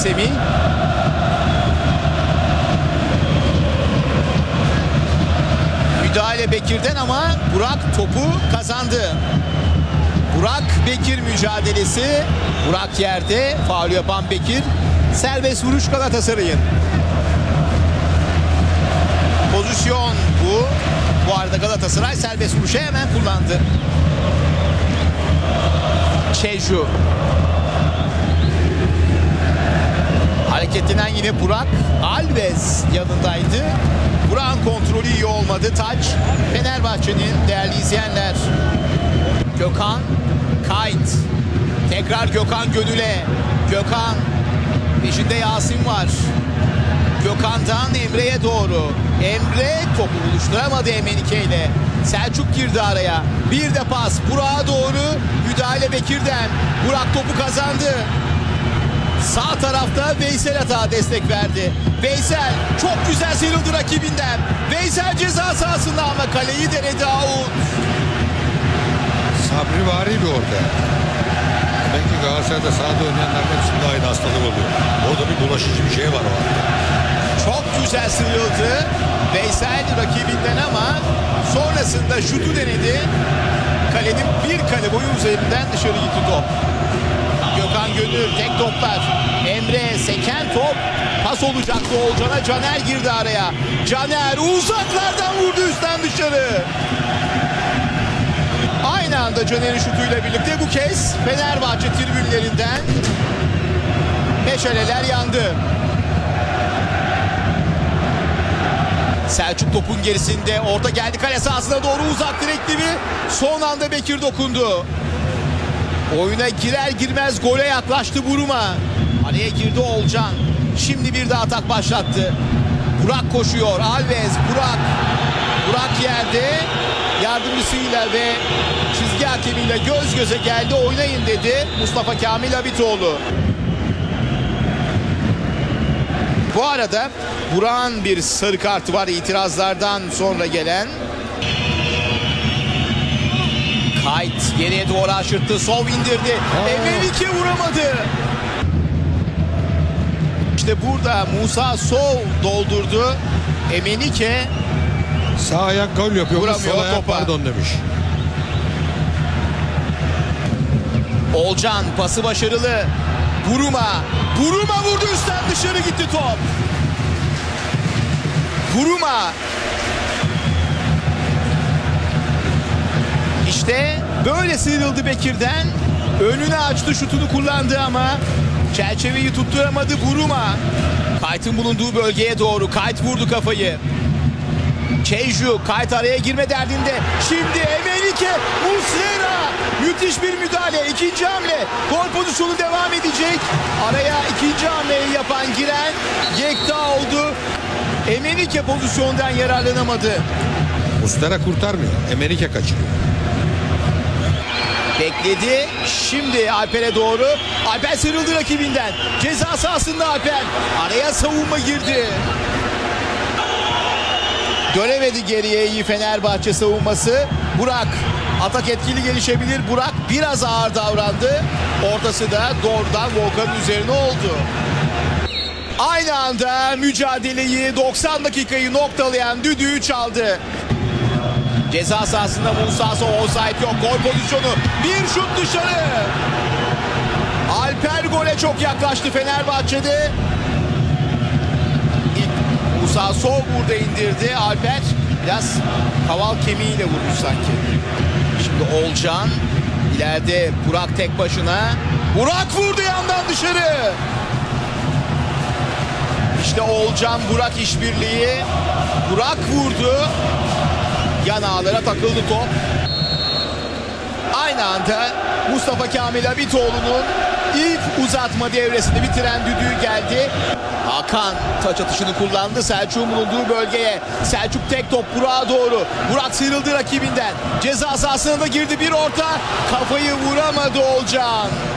Semih. Müdahale Bekir'den ama Burak topu kazandı. Burak Bekir mücadelesi. Burak yerde, faul yapan Bekir. Serbest vuruş Galatasaray'ın. Pozisyon bu. Bu arada Galatasaray serbest vuruşu hemen kullandı. Çeju. Hareketlenen yine Burak. Alves yanındaydı. Burak'ın kontrolü iyi olmadı. Taç Fenerbahçe'nin, değerli izleyenler. Gökhan. Kayt. Tekrar Gökhan Gönül'e. Gökhan. Peşinde Yasin var. Gökhan'dan Emre'ye doğru. Emre topu buluşturamadı Emenike ile. Selçuk girdi araya. Bir de pas Burak'a doğru. Müdahale Bekir'den. Burak topu kazandı. Sağ tarafta Veysel Ata destek verdi. Veysel çok güzel sıyrıldı rakibinden. Veysel ceza sahasında ama kaleyi denedi out. Sabrivari bir orta. Demek ki Galatasaray'da sahada oynayanların hepsinde aynı hastalık oluyor. Orada bir bulaşıcı bir şey var o anda. Çok güzel sıyrıldı Veysel rakibinden ama sonrasında şutu denedi. Kalenin bir kale boyu üzerinden dışarı gitti top. Gökhan Gönül tek toplar. Emre seken top. Pas olacaktı Oğulcan'a. Caner girdi araya. Caner uzaklardan vurdu üstten dışarı. Aynı anda Caner'in şutuyla birlikte bu kez Fenerbahçe tribünlerinden meşaleler yandı. Selçuk topun gerisinde. Orta geldi kale sahasına doğru, uzak direkli bir. Son anda Bekir dokundu. Oyuna girer girmez gole yaklaştı Buruma. Araya girdi Oğulcan. Şimdi bir de atak başlattı. Burak koşuyor. Alves, Burak. Burak yerde. Yardımcısıyla ve çizgi hakemiyle göz göze geldi. Oynayın dedi Mustafa Kamil Habitoğlu. Bu arada Burak'ın bir sarı kartı var itirazlardan sonra gelen. Kayt geriye doğru aşırttı. Sol indirdi. Emenike vuramadı. İşte burada Musa Sol doldurdu. Emenike sağ ayak gol yapıyor. Vuramıyor Sol ayak topa. pardon demiş. Oğulcan pası başarılı. Buruma. Buruma vurdu, üstten dışarı gitti top. Buruma. İşte böyle sıyrıldı Bekir'den. Önünü açtı, şutunu kullandı ama çerçeveyi tutturamadı Buruma. Kayt'ın bulunduğu bölgeye doğru. Kayt vurdu kafayı. Çeju, Kayt araya girme derdinde. Şimdi Emenike, Muslera. Müthiş bir müdahale. İkinci hamle. Gol pozisyonu devam edecek. Araya ikinci hamleyi yapan giren Yekta oldu. Emenike pozisyondan yararlanamadı. Muslera kurtarmıyor. Emenike kaçırıyor. Bekledi. Şimdi Alper'e doğru. Alper sıyrıldı rakibinden. Ceza sahasında Alper. Araya savunma girdi. Dönemedi geriye iyi Fenerbahçe savunması. Burak. Atak etkili gelişebilir. Burak biraz ağır davrandı. Ortası da doğrudan Volkan'ın üzerine oldu. Aynı anda mücadeleyi 90 dakikayı noktalayan düdüğü çaldı. Ceza sahasında Musa Sow, offside yok. Gol pozisyonu. Bir şut dışarı. Alper gole çok yaklaştı Fenerbahçe'de. Musa Sow burada indirdi. Alper biraz kaval kemiğiyle vurmuş sanki. Şimdi Oğulcan. İleride Burak tek başına. Burak vurdu yandan dışarı. İşte Oğulcan Burak işbirliği. Burak vurdu. Yan ağlara takıldı top. Aynı anda Mustafa Kamil Habitoğlu'nun ilk uzatma devresini bitiren düdüğü geldi. Hakan taç atışını kullandı Selçuk'un bulunduğu bölgeye. Selçuk tek top Burak'a doğru. Burak sıyrıldı rakibinden. Ceza sahasına da girdi, bir orta. Kafayı vuramadı Oğulcan.